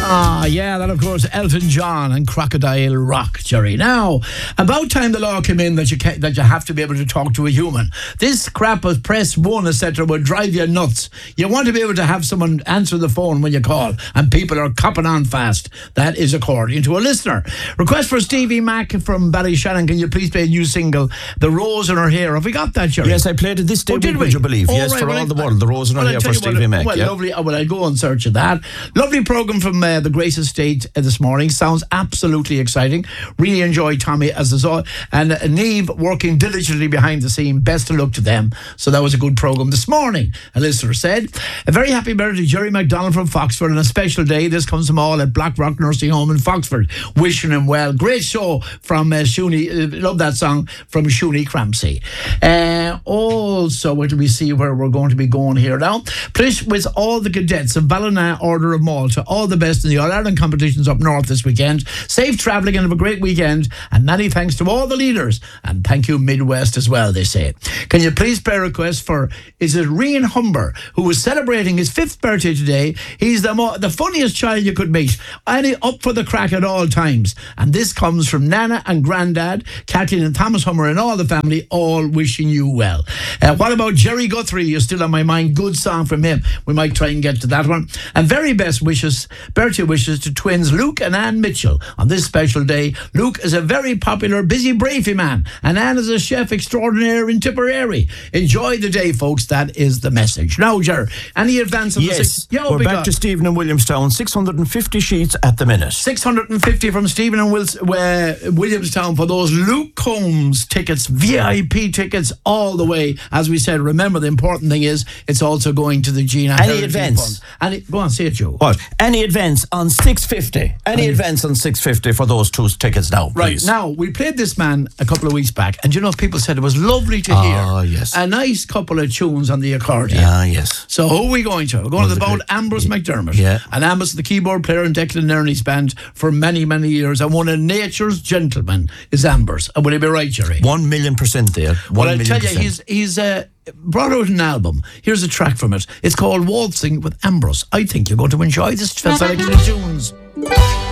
Yeah, that of course Elton John and Crocodile Rock, Jerry. Now, about time the law came in that you have to be able to talk to a human. This crap of press 1, etc. would drive you nuts. You want to be able to have someone answer the phone when you call, and people are copping on fast. That is according to a listener. Request for Stevie Mac from Ballyshannon. Can you please play a new single, The Rose in Her Hair? Have we got that, Jerry? Yes, I played it this day, would you believe? Yes, right, for all the world. The Rose in Her Hair for Stevie Mac. Well, lovely. Well, I'll go and search of that. Lovely programme from the Grace Estate this morning. Sounds absolutely exciting. Really enjoy Tommy as is all, and Niamh working diligently behind the scene. Best of luck to them. So that was a good programme this morning. A listener said, a very happy birthday to Jerry McDonald from Foxford, and a special day. This comes from all at Blackrock Nursing Home in Foxford. Wishing him well. Great show from Shuni. Love that song from Shuni Crampsey. Also, where do we see where we're going to be going here now? Please, with all the cadets of Ballina Order of Malta, all the best in the All-Ireland competitions up north this weekend. Safe travelling and have a great weekend, and many thanks to all the leaders, and thank you Midwest as well, they say. Can you please play a request for, is it Rian Humber, who is celebrating his 5th birthday today? He's the funniest child you could meet, and up for the crack at all times. And this comes from Nana and Grandad, Kathleen and Thomas Hummer and all the family, all wishing you well. What about Jerry Guthrie? You're still on my mind. Good song from him. We might try and get to that one. And very best wishes, birthday wishes to twins Luke and Anne Mitchell on this special day. Luke is a very popular, busy Bravey man, and Anne is a chef extraordinaire in Tipperary. Enjoy the day, folks. That is the message. Now, Ger, any advance on the we're back to Stephen and Williamstown. 650 sheets at the minute. 650 from Stephen and Williamstown for those Luke Combs tickets, VIP tickets all the way. As we said, remember the important thing is it's also going to the Gina. Any events? Go on, say it, Joe. What? Any events on 650? Any events on 650 for those 2 tickets now, right, please. Now, we played this man a couple of weeks back, and you know, people said it was lovely to hear. Oh, yes. A nice couple of tunes on the accordion. Ah, yes. So who are we going to? We're going to the boat Ambrose McDermott. Yeah. And Ambrose, the keyboard player in Declan Ernie's band for many, many years. And one of nature's gentlemen is Ambrose. And will he be right, Jerry? 1,000,000% there. Well, I'll tell you, he's brought out an album. Here's a track from it. It's called Waltzing with Ambrose. I think you're going to enjoy this selection of tunes.